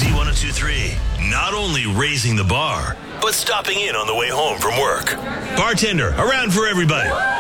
Z102.3, not only raising the bar, but stopping in on the way home from work. Bartender, around for everybody.